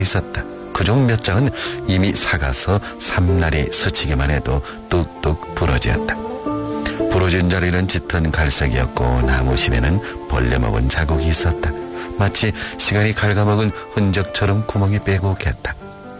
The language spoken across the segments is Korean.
있었다. 그중 몇 장은 이미 삭아서 삼날이 스치기만 해도 뚝뚝 부러지었다. 부러진 자리는 짙은 갈색이었고 나무심에는 벌레 먹은 자국이 있었다. 마치 시간이 갉아먹은 흔적처럼 구멍이 빼곡했다.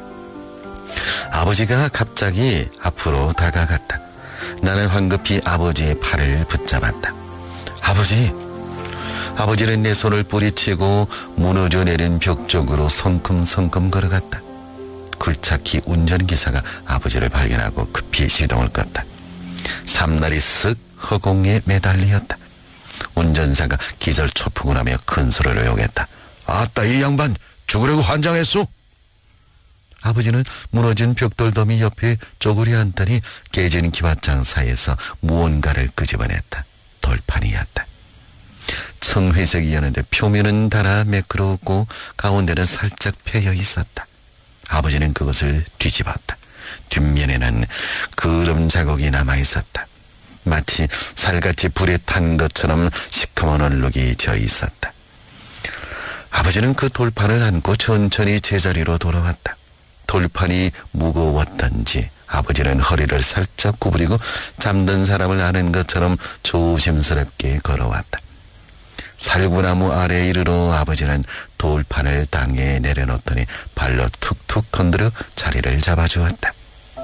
아버지가 갑자기 앞으로 다가갔다. 나는 황급히 아버지의 팔을 붙잡았다. 아버지! 아버지는 내 손을 뿌리치고 무너져 내린 벽 쪽으로 성큼성큼 걸어갔다. 굴착기 운전기사가 아버지를 발견하고 급히 시동을 껐다. 삼날이 쓱 허공에 매달리었다. 운전사가 기절초풍을 하며 큰 소리로 욕했다. 아따 이 양반 죽으려고 환장했소? 아버지는 무너진 벽돌더미 옆에 쪼그려 앉더니 깨진 기왓장 사이에서 무언가를 끄집어냈다. 돌판이었다. 청회색이었는데 표면은 달아 매끄러웠고 가운데는 살짝 패여 있었다. 아버지는 그것을 뒤집었다. 뒷면에는 그름 자국이 남아있었다. 마치 살같이 불에 탄 것처럼 시커먼 얼룩이 져 있었다. 아버지는 그 돌판을 안고 천천히 제자리로 돌아왔다. 돌판이 무거웠던지 아버지는 허리를 살짝 구부리고 잠든 사람을 아는 것처럼 조심스럽게 걸어왔다. 살구나무 아래에 이르러 아버지는 돌판을 땅에 내려놓더니 발로 툭툭 건드려 자리를 잡아주었다.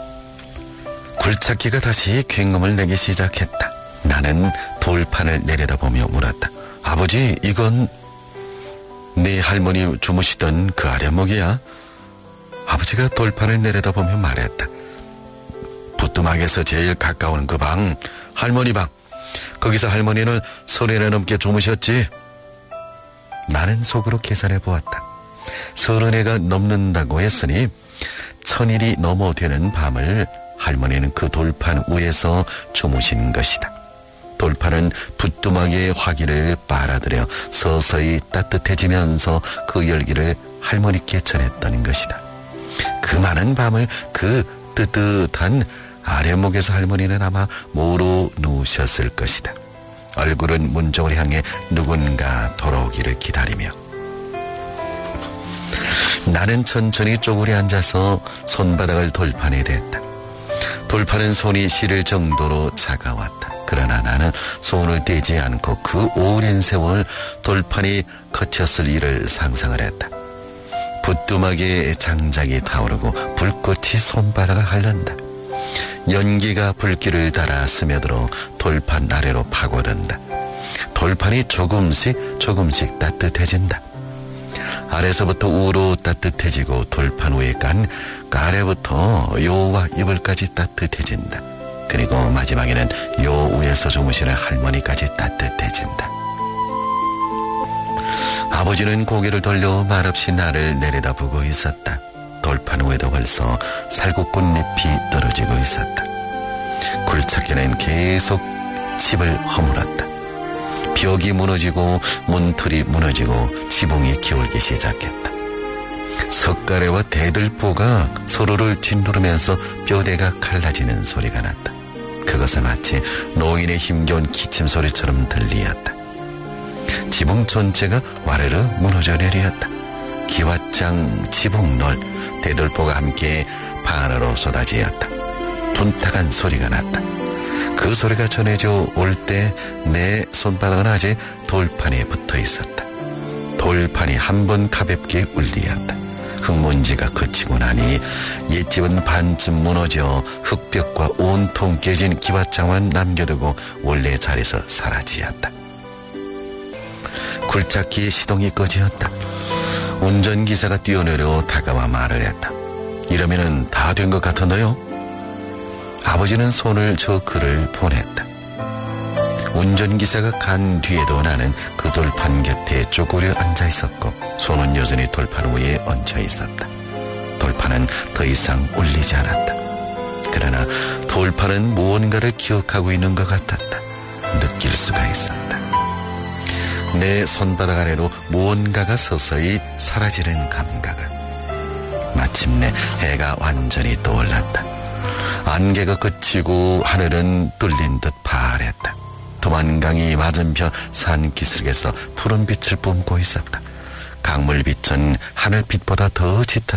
굴착기가 다시 괭음을 내기 시작했다. 나는 돌판을 내려다보며 물었다. 아버지, 이건 네 할머니 주무시던 그 아랫목이야? 아버지가 돌판을 내려다보며 말했다. 부뚜막에서 제일 가까운 그 방, 할머니 방. 거기서 할머니는 30에 넘게 주무셨지? 나는 속으로 계산해 보았다. 30해가 넘는다고 했으니 1000일이 넘어 되는 밤을 할머니는 그 돌판 위에서 주무신 것이다. 돌판은 부뚜막의 화기를 빨아들여 서서히 따뜻해지면서 그 열기를 할머니께 전했던 것이다. 그 많은 밤을 그 뜨뜻한 아랫목에서 할머니는 아마 모로 누우셨을 것이다. 얼굴은 문쪽을 향해 누군가 돌아오기를 기다리며. 나는 천천히 쪼그려 앉아서 손바닥을 돌판에 댔다. 돌판은 손이 시릴 정도로 차가웠다. 그러나 나는 손을 대지 않고 그 오랜 세월 돌판이 거쳤을 일을 상상을 했다. 부뚜막에 장작이 타오르고 불꽃이 손바닥을 핥는다. 연기가 불길을 따라 스며들어 돌판 아래로 파고든다. 돌판이 조금씩 따뜻해진다. 아래서부터 우로 따뜻해지고 돌판 위에 깐 아래부터 요와 이불까지 따뜻해진다. 그리고 마지막에는 요 위에서 주무시는 할머니까지 따뜻해진다. 아버지는 고개를 돌려 말없이 나를 내려다보고 있었다. 돌판 위에도 벌써 살구꽃잎이 떨어지고 있었다. 굴착기는 계속 집을 허물었다. 벽이 무너지고 문틀이 무너지고 지붕이 기울기 시작했다. 석가래와 대들보가 서로를 짓누르면서 뼈대가 갈라지는 소리가 났다. 그것은 마치 노인의 힘겨운 기침소리처럼 들리었다. 지붕 전체가 와르르 무너져 내리었다. 기왓장, 지붕널, 대들보가 함께 반으로 쏟아지었다. 둔탁한 소리가 났다. 그 소리가 전해져 올 때 내 손바닥은 아직 돌판에 붙어 있었다. 돌판이 한 번 가볍게 울리었다. 흙먼지가 그치고 나니 옛집은 반쯤 무너져 흙벽과 온통 깨진 기왓장만 남겨두고 원래 자리에서 사라지었다. 굴착기의 시동이 꺼지었다. 운전기사가 뛰어내려 다가와 말을 했다. 이러면은 다 된 것 같은데요? 아버지는 손을 저 그를 보냈다. 운전기사가 간 뒤에도 나는 그 돌판 곁에 쪼그려 앉아 있었고 손은 여전히 돌판 위에 얹혀 있었다. 돌판은 더 이상 울리지 않았다. 그러나 돌판은 무언가를 기억하고 있는 것 같았다. 느낄 수가 있었다. 내 손바닥 아래로 무언가가 서서히 사라지는 감각을. 마침내 해가 완전히 떠올랐다. 안개가 그치고 하늘은 뚫린 듯 파랬다. 도만강이 맞은편 산 기슭에서 푸른 빛을 뿜고 있었다. 강물빛은 하늘빛보다 더 짙은